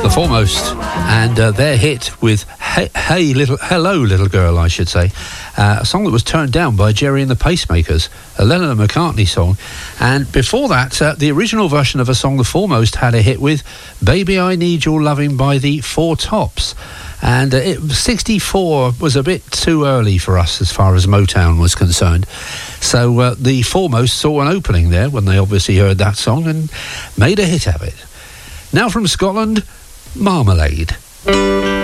The Foremost, and their hit with Hello Little Girl, I should say, a song that was turned down by Gerry and the Pacemakers, a Lennon and McCartney song. And before that, the original version of a song The Foremost had a hit with Baby I Need Your Loving by the Four Tops. And 64 was a bit too early for us as far as Motown was concerned. So the Foremost saw an opening there when they obviously heard that song and made a hit of it. Now from Scotland, Marmalade.